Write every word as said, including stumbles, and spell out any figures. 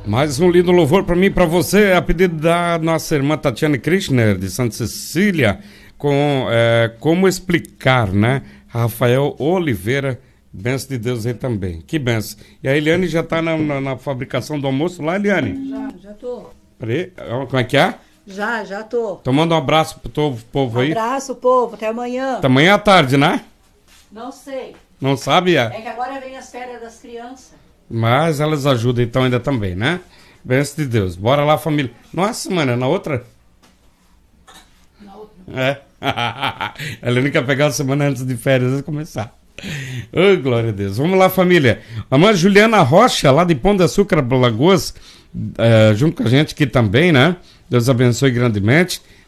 Mais um lindo louvor para mim e para você, a pedido da nossa irmã Tatiane Krishner, de Santa Cecília, com é, como explicar, né? Rafael Oliveira, benção de Deus aí também. Que benção. E a Eliane já está na, na, na fabricação do almoço lá, Eliane? Já, já tô. Peraí, como é que é? Já, já tô. Então manda um abraço pro teu povo aí. Abraço, povo, até amanhã. Até amanhã à tarde, né? Não sei. Não sabe? É, É que agora vem as férias das crianças. mas elas ajudam então ainda também, né? Benção de Deus. Bora lá, família. Nossa, mano, é na outra? Na outra. É. Ela não quer pegar a semana antes de férias antes de começar. Oh, glória a Deus. Vamos lá, família. A mãe Juliana Rocha, lá de Pão de Açúcar, Lagoas, é, junto com a gente aqui também, né? Deus abençoe grandemente.